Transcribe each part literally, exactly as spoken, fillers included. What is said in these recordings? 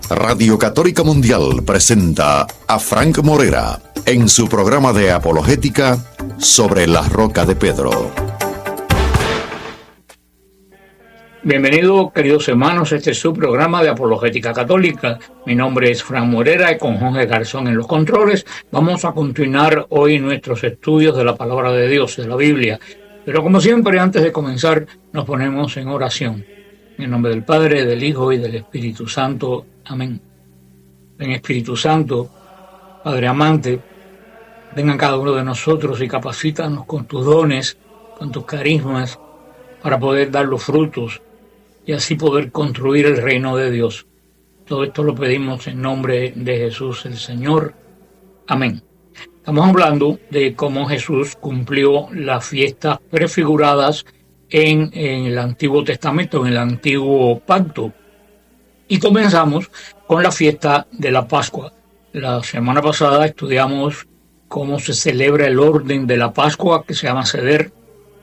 Radio Católica Mundial presenta a Frank Morera en su programa de apologética Sobre la Roca de Pedro. Bienvenidos, queridos hermanos, este es su programa de apologética católica. Mi nombre es Frank Morera y con Jorge Garzón en los controles vamos a continuar hoy nuestros estudios de la palabra de Dios, de la Biblia. Pero como siempre, antes de comenzar, nos ponemos en oración. En el nombre del Padre, del Hijo y del Espíritu Santo. Amén. Ven, Espíritu Santo, Padre amante, ven a cada uno de nosotros y capacítanos con tus dones, con tus carismas, para poder dar los frutos y así poder construir el reino de Dios. Todo esto lo pedimos en nombre de Jesús el Señor. Amén. Estamos hablando de cómo Jesús cumplió las fiestas prefiguradas en, en el Antiguo Testamento, en el Antiguo Pacto. Y comenzamos con la fiesta de la Pascua. La semana pasada estudiamos cómo se celebra el orden de la Pascua, que se llama Seder,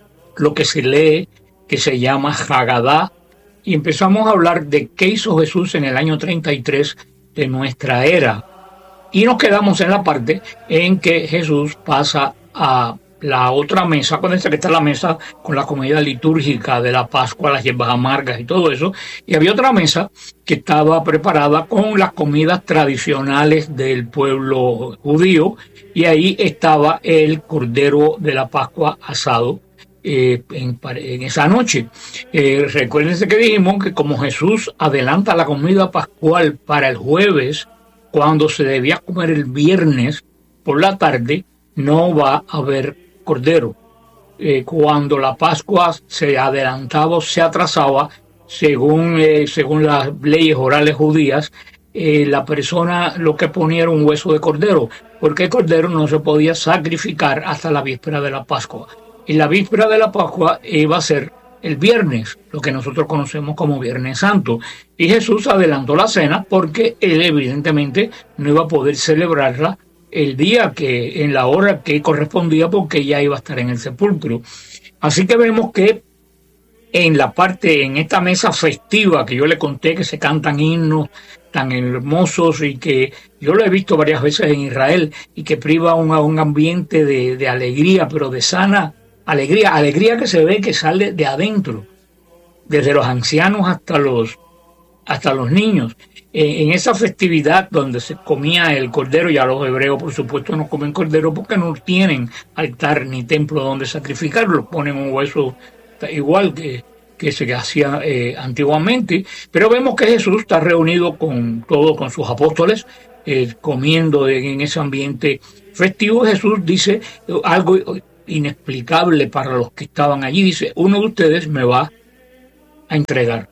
lo que se lee, que se llama Hagadá, y empezamos a hablar de qué hizo Jesús en el año treinta y tres de nuestra era. Y nos quedamos en la parte en que Jesús pasa a la otra mesa. Acuérdense que está la mesa con la comida litúrgica de la Pascua, las hierbas amargas y todo eso. Y había otra mesa que estaba preparada con las comidas tradicionales del pueblo judío. Y ahí estaba el cordero de la Pascua asado eh, en, en esa noche. Eh, recuérdense que dijimos que como Jesús adelanta la comida pascual para el jueves, cuando se debía comer el viernes por la tarde, no va a haber cordero. Eh, cuando la Pascua se adelantaba o se atrasaba, según, eh, según las leyes orales judías, eh, la persona lo que ponía era un hueso de cordero, porque el cordero no se podía sacrificar hasta la víspera de la Pascua. Y la víspera de la Pascua iba a ser el viernes, lo que nosotros conocemos como Viernes Santo. Y Jesús adelantó la cena porque él evidentemente no iba a poder celebrarla el día que, en la hora que correspondía, porque ya iba a estar en el sepulcro. Así que vemos que en la parte, en esta mesa festiva que yo le conté, que se cantan himnos tan hermosos y que yo lo he visto varias veces en Israel y que priva un, un ambiente de, de alegría, pero de sana alegría, alegría que se ve que sale de adentro, desde los ancianos hasta los, hasta los niños. En esa festividad donde se comía el cordero, ya los hebreos por supuesto no comen cordero porque no tienen altar ni templo donde sacrificarlo, ponen un hueso igual que, que se hacía eh, antiguamente, pero vemos que Jesús está reunido con todo, con sus apóstoles, eh, comiendo en ese ambiente festivo. Jesús dice algo inexplicable para los que estaban allí, dice: uno de ustedes me va a entregar.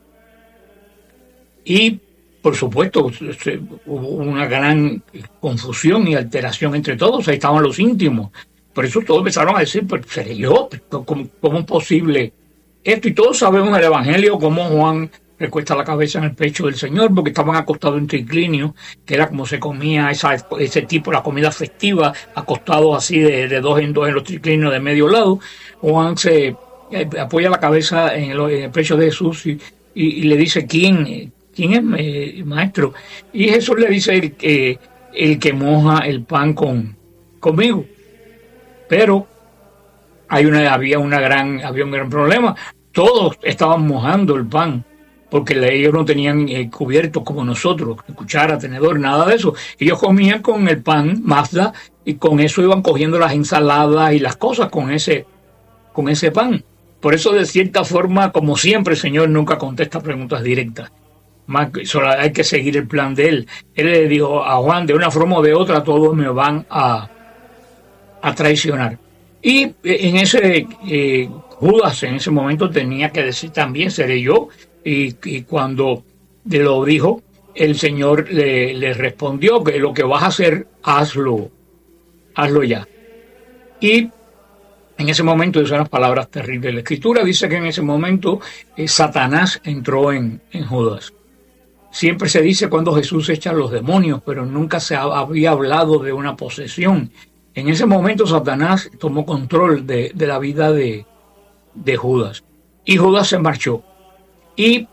Y por supuesto, hubo una gran confusión y alteración entre todos. Ahí estaban los íntimos. Por eso todos empezaron a decir: ¿pero seré yo? ¿Cómo, cómo es posible esto? Y todos sabemos en el Evangelio cómo Juan recuesta la cabeza en el pecho del Señor, porque estaban acostados en triclinio, que era como se comía esa, ese tipo, la comida festiva, acostados así de, de dos en dos en los triclinios de medio lado. Juan se eh, apoya la cabeza en el, en el pecho de Jesús y, y, y le dice: ¿quién? ¿Quién es eh, maestro? Y Jesús le dice: el que, el que moja el pan con, conmigo. Pero hay una, había, una gran, había un gran problema. Todos estaban mojando el pan, porque ellos no tenían eh, cubiertos como nosotros, cuchara, tenedor, nada de eso. Ellos comían con el pan Mazda y con eso iban cogiendo las ensaladas y las cosas con ese, con ese pan. Por eso, de cierta forma, como siempre, el Señor nunca contesta preguntas directas. Más, solo hay que seguir el plan de él. Él le dijo a Juan: de una forma o de otra todos me van a, a traicionar. Y en ese eh, Judas en ese momento tenía que decir también: seré yo. Y, y cuando lo dijo, el Señor le, le respondió que lo que vas a hacer, hazlo, hazlo ya. Y en ese momento, esas son las palabras terribles. La Escritura dice que en ese momento eh, Satanás entró en, en Judas. Siempre se dice cuando Jesús echa a los demonios, pero nunca se había hablado de una posesión. En ese momento Satanás tomó control de, de la vida de, de Judas. Y Judas se marchó. Y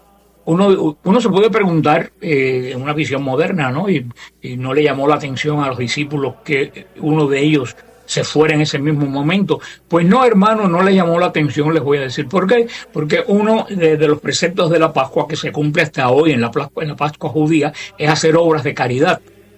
uno, uno se puede preguntar eh, en una visión moderna, ¿no? Y, y no le llamó la atención a los discípulos que uno de ellos se fuera en ese mismo momento. Pues no, hermano, no le llamó la atención, les voy a decir por qué. Porque uno de, de los preceptos de la Pascua que se cumple hasta hoy en la, en la Pascua judía es hacer obras de caridad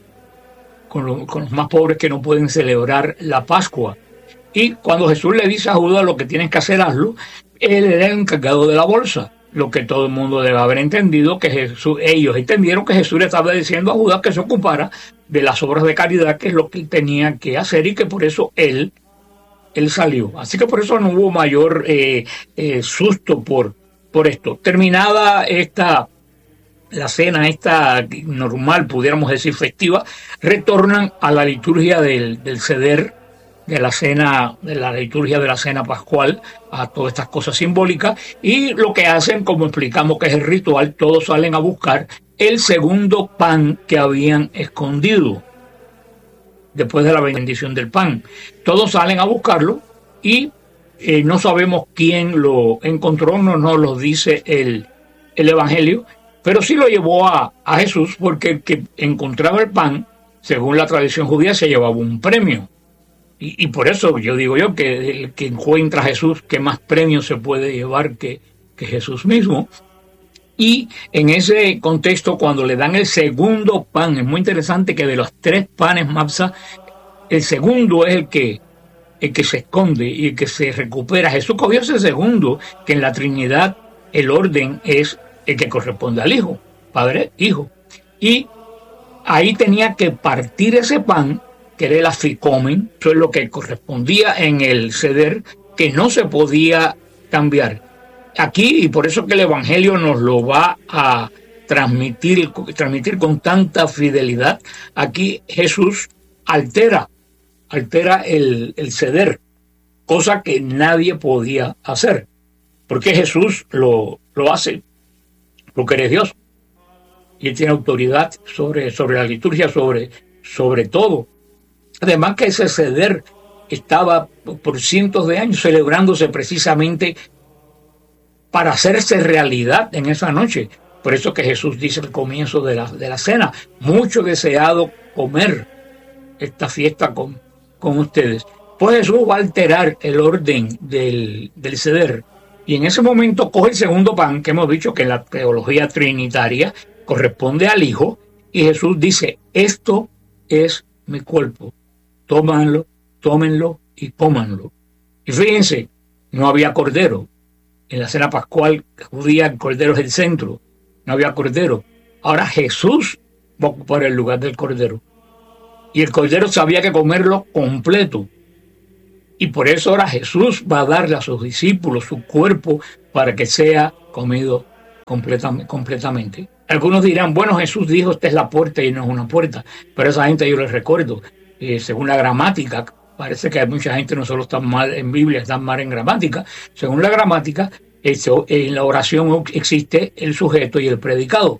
con, lo, con los más pobres que no pueden celebrar la Pascua. Y cuando Jesús le dice a Judas lo que tienes que hacer, hazlo, él era el encargado de la bolsa. Lo que todo el mundo debe haber entendido, que Jesús, ellos entendieron que Jesús le estaba diciendo a Judas que se ocupara de las obras de caridad, que es lo que él tenía que hacer, y que por eso él, él salió. Así que por eso no hubo mayor eh, eh, susto por, por esto. Terminada esta, la cena esta normal, pudiéramos decir festiva, retornan a la liturgia del, del Seder, de la cena, de la liturgia de la cena pascual, a todas estas cosas simbólicas, y lo que hacen, como explicamos que es el ritual, todos salen a buscar el segundo pan que habían escondido después de la bendición del pan. Todos salen a buscarlo y eh, no sabemos quién lo encontró, no nos lo dice el, el Evangelio, pero sí lo llevó a, a Jesús, porque el que encontraba el pan, según la tradición judía, se llevaba un premio. Y, y por eso yo digo yo que el que encuentra a Jesús, ¿qué más premio se puede llevar que, que Jesús mismo? Y en ese contexto, cuando le dan el segundo pan, es muy interesante que de los tres panes mapsa, el segundo es el que, el que se esconde y el que se recupera. Jesús cogió ese segundo, que en la Trinidad el orden es el que corresponde al Hijo, Padre, Hijo. Y ahí tenía que partir ese pan, que era el aficomen, eso es lo que correspondía en el Seder, que no se podía cambiar. Aquí, y por eso que el Evangelio nos lo va a transmitir, transmitir con tanta fidelidad, aquí Jesús altera, altera el, el Seder, cosa que nadie podía hacer, porque Jesús lo, lo hace, porque eres Dios, y Él tiene autoridad sobre, sobre la liturgia, sobre, sobre todo. Además que ese Seder estaba por cientos de años celebrándose precisamente para hacerse realidad en esa noche. Por eso que Jesús dice al comienzo de la, de la cena, mucho deseado comer esta fiesta con, con ustedes. Pues Jesús va a alterar el orden del, del Seder. Y en ese momento coge el segundo pan, que hemos dicho que en la teología trinitaria corresponde al Hijo, y Jesús dice, esto es mi cuerpo. Tómanlo, tómenlo y cómanlo. Y fíjense, no había cordero. En la cena pascual judía el cordero es el centro. No había cordero. Ahora Jesús va a ocupar el lugar del cordero. Y el cordero sabía que comerlo completo. Y por eso ahora Jesús va a darle a sus discípulos su cuerpo para que sea comido completamente. completamente. Algunos dirán, bueno, Jesús dijo, esta es la puerta y no es una puerta. Pero a esa gente yo les recuerdo, Eh, según la gramática, parece que hay mucha gente no solo está mal en Biblia, están mal en gramática. Según la gramática, eso, en la oración existe el sujeto y el predicado.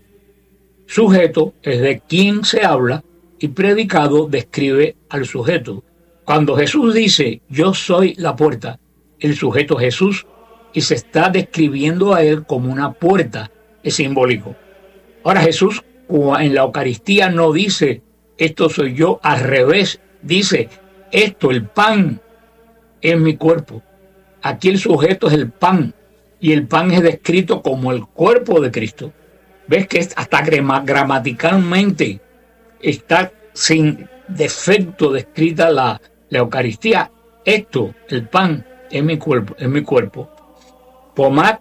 Sujeto es de quien se habla y predicado describe al sujeto. Cuando Jesús dice, yo soy la puerta, el sujeto Jesús, y se está describiendo a él como una puerta, es simbólico. Ahora Jesús en la Eucaristía no dice, esto soy yo, al revés, dice, esto, el pan, es mi cuerpo. Aquí el sujeto es el pan, y el pan es descrito como el cuerpo de Cristo. ¿Ves que hasta gramaticalmente está sin defecto descrita la, la Eucaristía? Esto, el pan, es mi cuerpo, es mi cuerpo. Tomad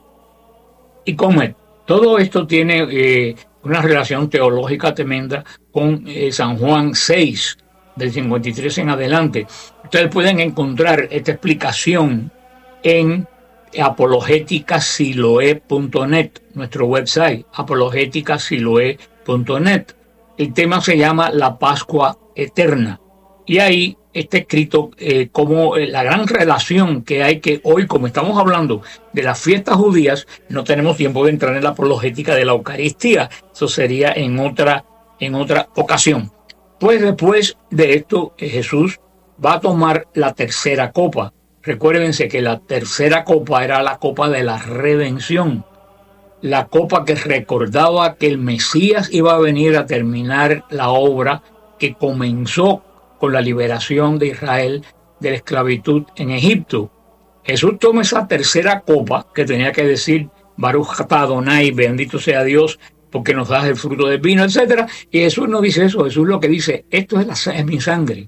y comed. Todo esto tiene eh, una relación teológica tremenda con eh, San Juan seis, del cincuenta y tres en adelante. Ustedes pueden encontrar esta explicación en apologética siloé punto net, nuestro website, apologética siloé punto net. El tema se llama La Pascua Eterna. Y ahí está escrito eh, como eh, la gran relación que hay, que hoy, como estamos hablando de las fiestas judías, no tenemos tiempo de entrar en la apologética de la Eucaristía. Eso sería en otra, en otra ocasión. Pues después de esto, eh, Jesús va a tomar la tercera copa. Recuérdense que la tercera copa era la copa de la redención. la copa que recordaba que el Mesías iba a venir a terminar la obra que comenzó con la liberación de Israel de la esclavitud en Egipto. Jesús toma esa tercera copa que tenía que decir Baruch atah Adonai, bendito sea Dios, porque nos das el fruto del vino, etcétera. Y Jesús no dice eso. Jesús lo que dice, esto es, la, es mi sangre,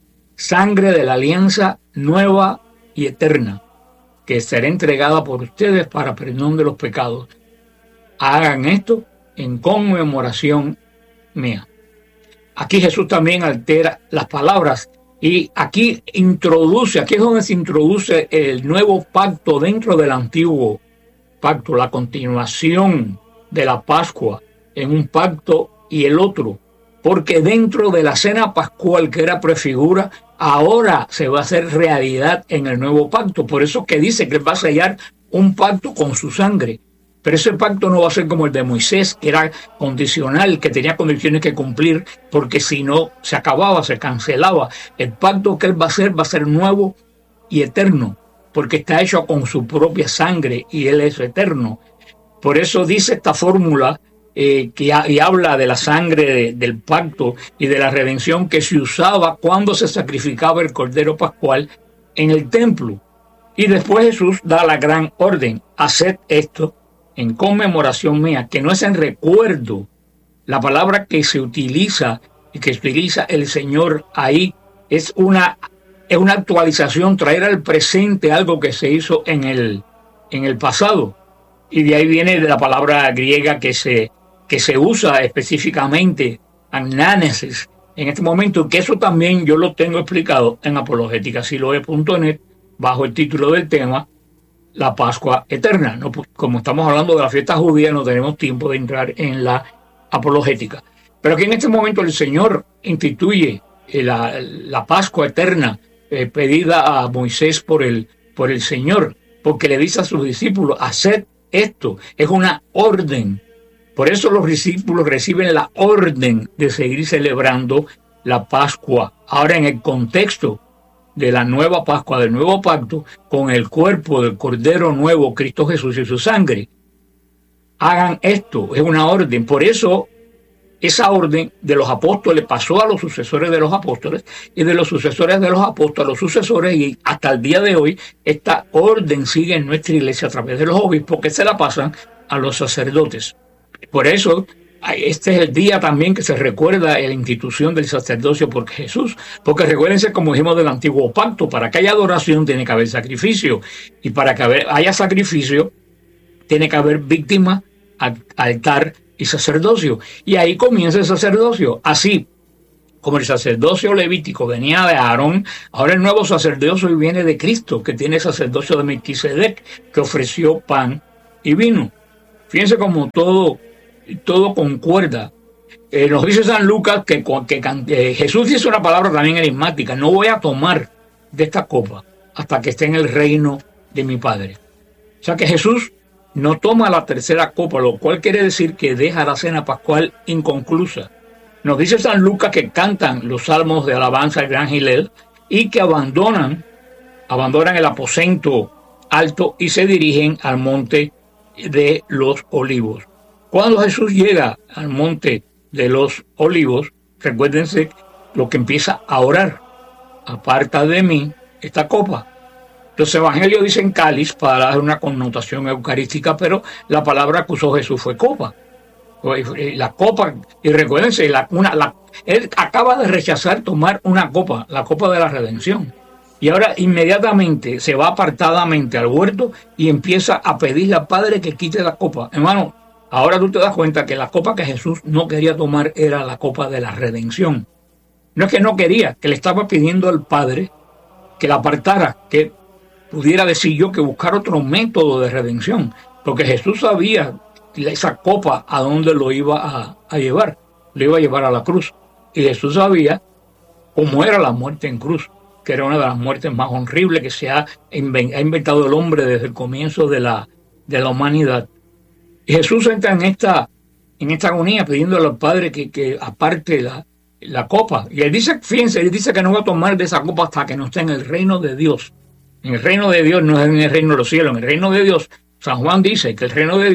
sangre de la alianza nueva y eterna, que será entregada por ustedes para perdón de los pecados. Hagan esto en conmemoración mía. Aquí Jesús también altera las palabras y aquí introduce, aquí es donde se introduce el nuevo pacto dentro del antiguo pacto, la continuación de la Pascua en un pacto y el otro, porque dentro de la cena pascual que era prefigura, ahora se va a hacer realidad en el nuevo pacto. Por eso que dice que él va a sellar un pacto con su sangre. Pero ese pacto no va a ser como el de Moisés, que era condicional, que tenía condiciones que cumplir, porque si no se acababa, se cancelaba. El pacto que él va a hacer va a ser nuevo y eterno, porque está hecho con su propia sangre y él es eterno. Por eso dice esta fórmula eh, que ha, y habla de la sangre de, del pacto y de la redención que se usaba cuando se sacrificaba el Cordero Pascual en el templo. Y después Jesús da la gran orden, haced esto en conmemoración mía, que no es en recuerdo. La palabra que se utiliza y que utiliza el Señor ahí es una, es una actualización, traer al presente algo que se hizo en el, en el pasado. Y de ahí viene de la palabra griega que se, que se usa específicamente, annánesis, en este momento, que eso también yo lo tengo explicado en apologética siloe punto net, bajo el título del tema, la Pascua Eterna. No, como estamos hablando de la fiesta judía, no tenemos tiempo de entrar en la apologética. Pero aquí en este momento el Señor instituye la, la Pascua Eterna eh, pedida a Moisés por el, por el Señor, porque le dice a sus discípulos, haced esto, es una orden. Por eso los discípulos reciben la orden de seguir celebrando la Pascua. Ahora en el contexto de la nueva Pascua, del nuevo pacto, con el cuerpo del Cordero Nuevo, Cristo Jesús y su sangre. Hagan esto, es una orden. Por eso, esa orden de los apóstoles pasó a los sucesores de los apóstoles, y de los sucesores de los apóstoles a los sucesores, y hasta el día de hoy, esta orden sigue en nuestra iglesia a través de los obispos, que se la pasan a los sacerdotes. Por eso, este es el día también que se recuerda la institución del sacerdocio por Jesús, porque recuérdense, como dijimos, del antiguo pacto, para que haya adoración tiene que haber sacrificio, y para que haya sacrificio tiene que haber víctima, altar y sacerdocio, y ahí comienza el sacerdocio. Así como el sacerdocio levítico venía de Aarón, ahora el nuevo sacerdocio viene de Cristo, que tiene el sacerdocio de Melquisedec, que ofreció pan y vino. Fíjense como todo todo concuerda. Eh, nos dice San Lucas que, que, que eh, Jesús dice una palabra también enigmática: no voy a tomar de esta copa hasta que esté en el reino de mi Padre. O sea que Jesús no toma la tercera copa, lo cual quiere decir que deja la cena pascual inconclusa. Nos dice San Lucas que cantan los salmos de alabanza al gran Gilel y que abandonan, abandonan el aposento alto y se dirigen al monte de los olivos. Cuando Jesús llega al monte de los olivos, recuérdense lo que empieza a orar: aparta de mí esta copa. Los evangelios dicen cáliz para dar una connotación eucarística, pero la palabra que usó Jesús fue copa. La copa, y recuérdense, la, una, la, él acaba de rechazar tomar una copa, la copa de la redención. Y ahora inmediatamente se va apartadamente al huerto y empieza a pedirle al Padre que quite la copa. Hermano, ahora tú te das cuenta que la copa que Jesús no quería tomar era la copa de la redención. No es que no quería, que le estaba pidiendo al Padre que la apartara, que pudiera decir yo que buscar otro método de redención, porque Jesús sabía esa copa a dónde lo iba a, a llevar, lo iba a llevar a la cruz. Y Jesús sabía cómo era la muerte en cruz, que era una de las muertes más horribles que se ha, inven- ha inventado el hombre desde el comienzo de la, de la humanidad. Y Jesús entra en esta, en esta agonía pidiéndole al Padre que, que aparte la, la copa. Y él dice, fíjense, él dice que no va a tomar de esa copa hasta que no esté en el reino de Dios. En el reino de Dios no es en el reino de los cielos, en el reino de Dios, San Juan dice que el reino de Dios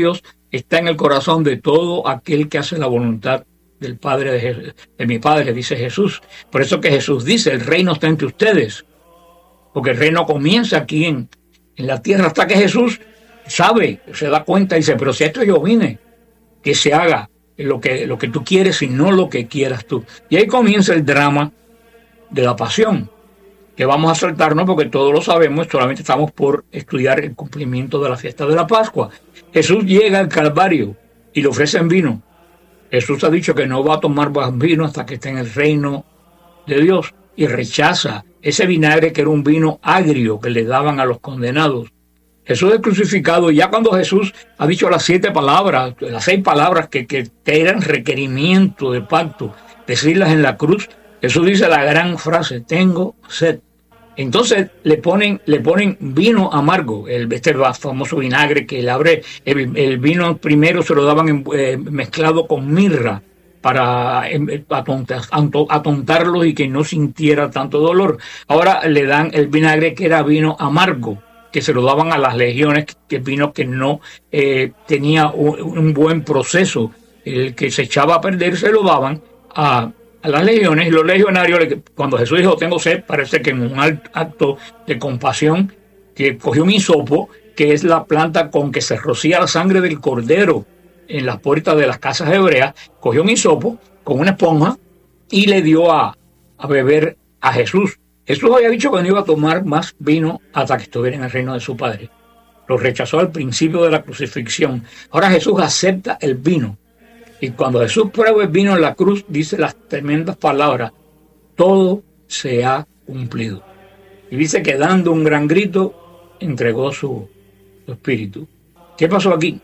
está en el corazón de todo aquel que hace la voluntad del Padre de, Jesús, de mi Padre, dice Jesús. Por eso que Jesús dice, el reino está entre ustedes, porque el reino comienza aquí en, en la tierra, hasta que Jesús sabe, se da cuenta y dice, pero si esto yo vine, que se haga lo que, lo que tú quieres y no lo que quieras tú. Y ahí comienza el drama de la pasión, que vamos a saltarnos porque todos lo sabemos, solamente estamos por estudiar el cumplimiento de la fiesta de la Pascua. Jesús llega al Calvario y le ofrecen vino. Jesús ha dicho que no va a tomar más vino hasta que esté en el reino de Dios, y rechaza ese vinagre que era un vino agrio que le daban a los condenados. Jesús es crucificado, y ya cuando Jesús ha dicho las siete palabras, las seis palabras que, que eran requerimiento de pacto, decirlas en la cruz, Jesús dice la gran frase, tengo sed. Entonces le ponen, le ponen vino amargo, el, este famoso vinagre que le abre, el, el vino primero se lo daban en, eh, mezclado con mirra para eh, atontar, atontarlos y que no sintiera tanto dolor. Ahora le dan el vinagre que era vino amargo, que se lo daban a las legiones, que vino que no eh, tenía un, un buen proceso, el que se echaba a perder se lo daban a a las legiones, y los legionarios, cuando Jesús dijo tengo sed, parece que en un acto de compasión, que cogió un hisopo, que es la planta con que se rocía la sangre del cordero en las puertas de las casas hebreas, cogió un hisopo con una esponja y le dio a, a beber a Jesús. Jesús había dicho que no iba a tomar más vino hasta que estuviera en el reino de su Padre. Lo rechazó al principio de la crucifixión. Ahora Jesús acepta el vino. Y cuando Jesús prueba el vino en la cruz, dice las tremendas palabras, todo se ha cumplido. Y dice que dando un gran grito, entregó su, su espíritu. ¿Qué pasó aquí?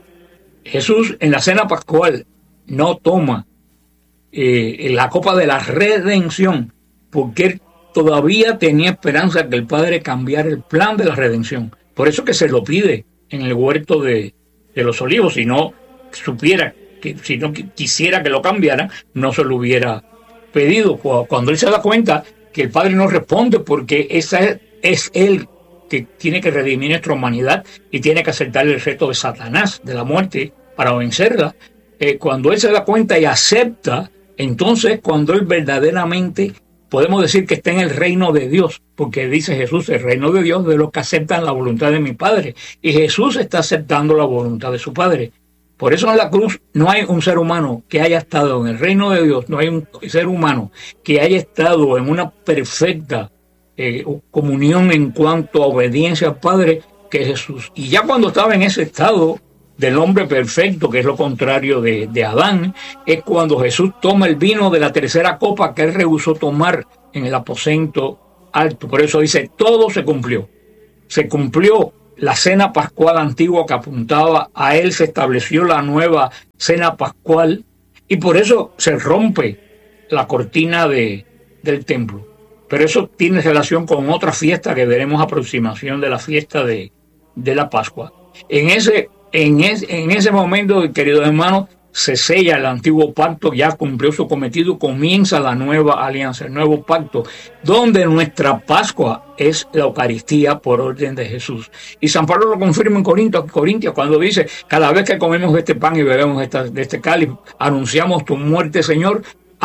Jesús en la cena pascual no toma eh, la copa de la redención, porque él todavía tenía esperanza que el Padre cambiara el plan de la redención. Por eso que se lo pide en el huerto de, de los olivos, si no supiera que si no quisiera que lo cambiara, no se lo hubiera pedido. Cuando él se da cuenta que el Padre no responde porque esa es, es él que tiene que redimir nuestra humanidad y tiene que aceptar el reto de Satanás, de la muerte, para vencerla, eh, cuando él se da cuenta y acepta, entonces cuando él verdaderamente podemos decir que está en el reino de Dios, porque dice Jesús, el reino de Dios de los que aceptan la voluntad de mi Padre, y Jesús está aceptando la voluntad de su Padre. Por eso en la cruz no hay un ser humano que haya estado en el reino de Dios, no hay un ser humano que haya estado en una perfecta eh, comunión en cuanto a obediencia al Padre que Jesús. Y ya cuando estaba en ese estado del hombre perfecto, que es lo contrario de, de Adán, es cuando Jesús toma el vino de la tercera copa que él rehusó tomar en el aposento alto. Por eso dice, todo se cumplió. Se cumplió la cena pascual antigua que apuntaba a él, se estableció la nueva cena pascual, y por eso se rompe la cortina de, del templo. Pero eso tiene relación con otra fiesta que veremos a aproximación de la fiesta de, de la Pascua. En ese, en, es, en ese momento, queridos hermanos, se sella el antiguo pacto, ya cumplió su cometido, comienza la nueva alianza, el nuevo pacto, donde nuestra Pascua es la Eucaristía por orden de Jesús. Y San Pablo lo confirma en Corintios, Corintios cuando dice, cada vez que comemos este pan y bebemos esta, de este cáliz, anunciamos tu muerte, Señor,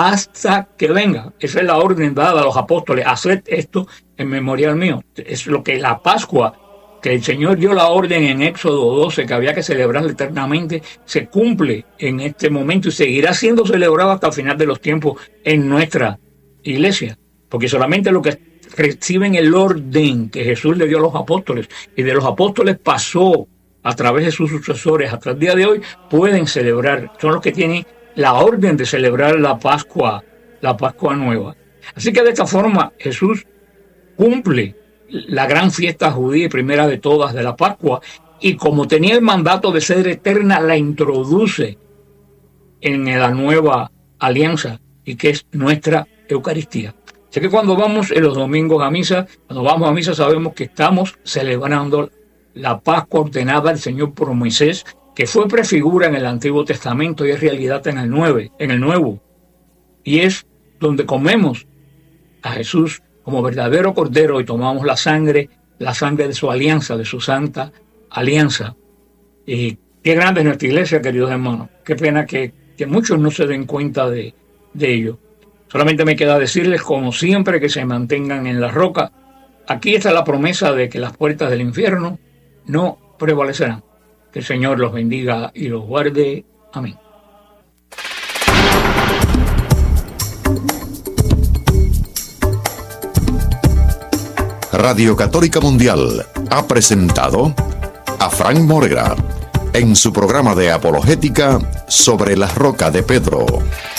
hasta que venga. Esa es la orden dada a los apóstoles, haced esto en memorial mío. Es lo que la Pascua, que el Señor dio la orden en Éxodo doce, que había que celebrarla eternamente, se cumple en este momento y seguirá siendo celebrado hasta el final de los tiempos en nuestra iglesia. Porque solamente los que reciben el orden que Jesús le dio a los apóstoles y de los apóstoles pasó a través de sus sucesores hasta el día de hoy, pueden celebrar, son los que tienen la orden de celebrar la Pascua, la Pascua nueva. Así que de esta forma Jesús cumple la gran fiesta judía y primera de todas de la Pascua, y como tenía el mandato de ser eterna, la introduce en la nueva alianza, y que es nuestra Eucaristía. Así que cuando vamos en los domingos a misa, cuando vamos a misa sabemos que estamos celebrando la Pascua ordenada al Señor por Moisés, que fue prefigura en el Antiguo Testamento y es realidad en el Nuevo, en el Nuevo. Y es donde comemos a Jesús como verdadero Cordero y tomamos la sangre, la sangre de su alianza, de su santa alianza, eh, Qué grande es nuestra iglesia, queridos hermanos. Qué pena que, que muchos no se den cuenta de, de ello. Solamente me queda decirles, como siempre, que se mantengan en la roca. Aquí está la promesa de que las puertas del infierno no prevalecerán. Que el Señor los bendiga y los guarde. Amén. Radio Católica Mundial ha presentado a Frank Morera en su programa de apologética sobre la Roca de Pedro.